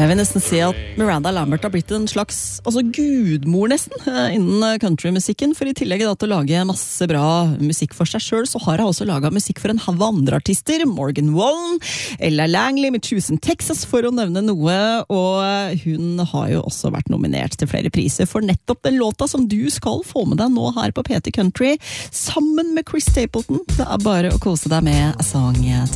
Jeg vil nesten si at Miranda Lambert har blitt en slags gudmor nesten innen countrymusikken, for i tillegg til å lage masse bra musikk for seg selv, så har hun også laget musikk for en hav andre artister, Morgan Wallen, Ella Langley med Choosing Texas for å nevne noe, og hun har jo også vært nominert til flere priser for nettopp den låta som du skal få med deg nå her på PT Country, sammen med Chris Stapleton. Det er bare å kose deg med A Song